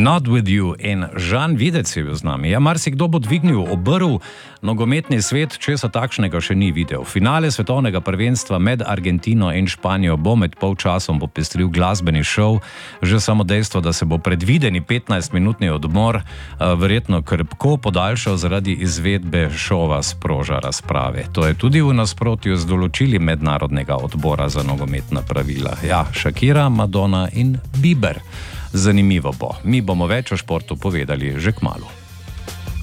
Not With You in Žan Videc je bil z nami. Ja, marsikdo bo dvignil obrv, nogometni svet česa takšnega še ni videl. Finale svetovnega prvenstva med Argentino in Španijo bo med polčasom popestril glasbeni šov. Že samo dejstvo, da se bo predvideni 15-minutni odmor verjetno krepko podaljšal zaradi izvedbe šova, sproža razprave. To je tudi v nasprotju z določili Mednarodnega odbora za nogometna pravila. Ja, Shakira, Madonna in Bieber. Zanimivo bo. Mi bomo več o športu povedali že kmalu.